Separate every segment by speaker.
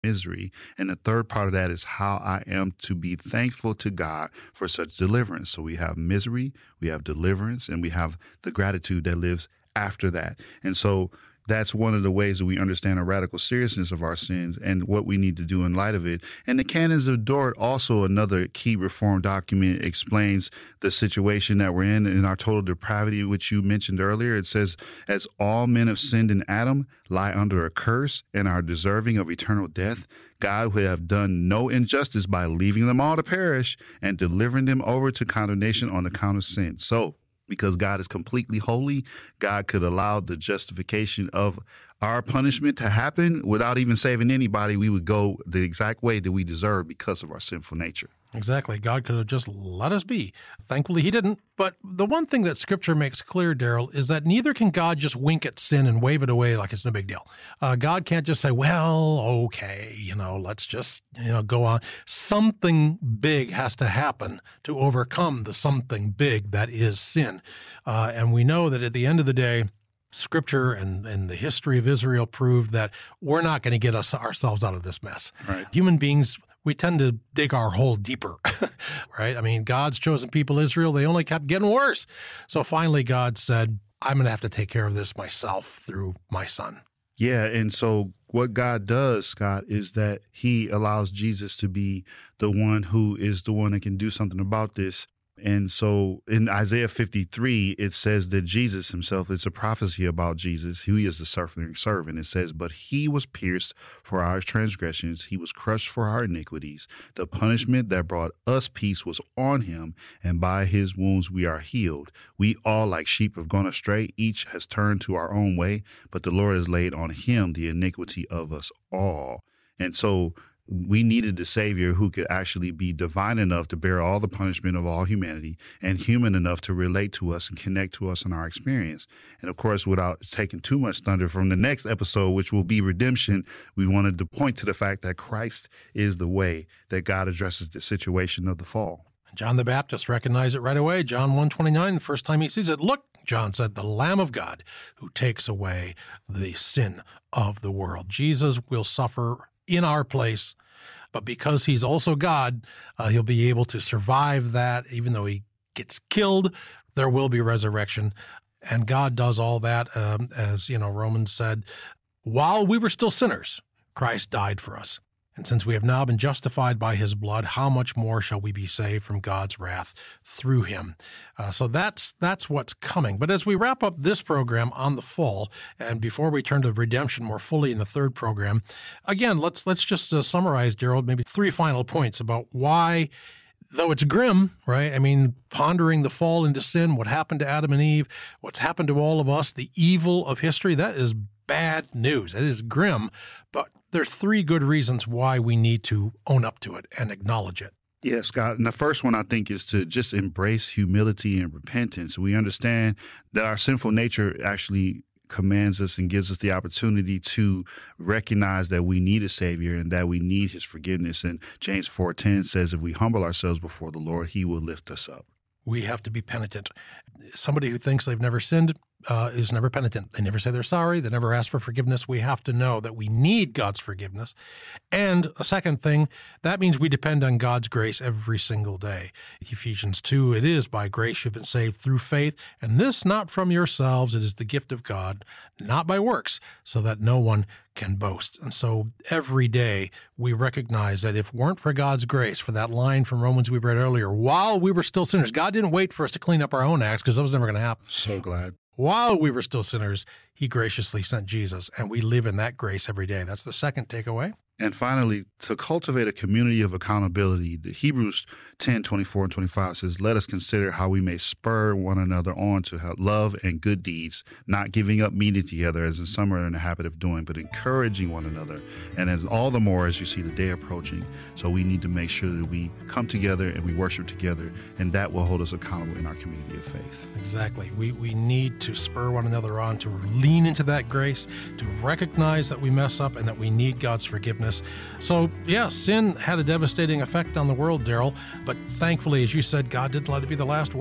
Speaker 1: misery. And the third part of that is how I am to be thankful to God for such deliverance. So we have misery, we have deliverance, and we have the gratitude that lives after that. And so that's one of the ways that we understand the radical seriousness of our sins and what we need to do in light of it. And the Canons of Dort, also another key reform document, explains the situation that we're in our total depravity, which you mentioned earlier. It says, as all men have sinned in Adam, lie under a curse, and are deserving of eternal death, God would have done no injustice by leaving them all to perish and delivering them over to condemnation on account of sin. So, because God is completely holy, God could allow the justification of our punishment to happen without even saving anybody. We would go the exact way that we deserve because of our sinful nature.
Speaker 2: Exactly. God could have just let us be. Thankfully, he didn't. But the one thing that Scripture makes clear, Daryl, is that neither can God just wink at sin and wave it away like it's no big deal. God can't just say, well, okay, let's just, go on. Something big has to happen to overcome the something big that is sin. And we know that at the end of the day, Scripture and the history of Israel proved that we're not going to get ourselves out of this mess.
Speaker 1: Right.
Speaker 2: Human beings, we tend to dig our hole deeper, right? I mean, God's chosen people, Israel, they only kept getting worse. So finally, God said, I'm going to have to take care of this myself through my son.
Speaker 1: Yeah, and so what God does, Scott, is that he allows Jesus to be the one who is the one that can do something about this. And so in Isaiah 53, it says that Jesus himself, it's a prophecy about Jesus, who is the suffering servant. It says, but he was pierced for our transgressions. He was crushed for our iniquities. The punishment that brought us peace was on him, and by his wounds we are healed. We all like sheep have gone astray. Each has turned to our own way, but the Lord has laid on him the iniquity of us all. And so we needed a Savior who could actually be divine enough to bear all the punishment of all humanity and human enough to relate to us and connect to us in our experience. And of course, without taking too much thunder from the next episode, which will be redemption, we wanted to point to the fact that Christ is the way that God addresses the situation of the fall.
Speaker 2: John the Baptist recognized it right away. John 1:29, the first time he sees it, look, John said, the Lamb of God who takes away the sin of the world. Jesus will suffer in our place, but because he's also God, he'll be able to survive that. Even though he gets killed, there will be resurrection. And God does all that, as Romans said, while we were still sinners, Christ died for us. And since we have now been justified by his blood, how much more shall we be saved from God's wrath through him? So that's what's coming. But as we wrap up this program on the fall, and before we turn to redemption more fully in the third program, again, let's just summarize, Daryl, maybe 3 final points about why, though it's grim, right? I mean, pondering the fall into sin, what happened to Adam and Eve, what's happened to all of us, the evil of history, that is bad news. It is grim, but there's 3 good reasons why we need to own up to it and acknowledge it.
Speaker 1: Yeah, Scott. And the first one, I think, is to just embrace humility and repentance. We understand that our sinful nature actually commands us and gives us the opportunity to recognize that we need a Savior and that we need his forgiveness. And James 4:10 says, if we humble ourselves before the Lord, he will lift us up.
Speaker 2: We have to be penitent. Somebody who thinks they've never sinned is never penitent. They never say they're sorry. They never ask for forgiveness. We have to know that we need God's forgiveness. And a second thing, that means we depend on God's grace every single day. Ephesians 2, it is by grace you've been saved through faith, and this not from yourselves. It is the gift of God, not by works, so that no one can boast. And so every day we recognize that if it weren't for God's grace, for that line from Romans we read earlier, while we were still sinners, God didn't wait for us to clean up our own acts because that was never going to happen.
Speaker 1: So glad.
Speaker 2: While we were still sinners, he graciously sent Jesus, and we live in that grace every day. That's the second takeaway.
Speaker 1: And finally, to cultivate a community of accountability, the Hebrews 10:24 and 25 says, let us consider how we may spur one another on to love and good deeds, not giving up meeting together as some are in the habit of doing, but encouraging one another. And as all the more as you see the day approaching. So we need to make sure that we come together and we worship together, and that will hold us accountable in our community of faith.
Speaker 2: Exactly. We need to spur one another on to lean into that grace, to recognize that we mess up and that we need God's forgiveness. So, yeah, sin had a devastating effect on the world, Daryl, but thankfully, as you said, God didn't let it be the last word.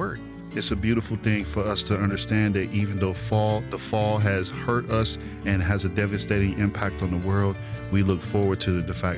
Speaker 1: it's a beautiful thing for us to understand that even though the fall has hurt us and has a devastating impact on the world, we look forward to the fact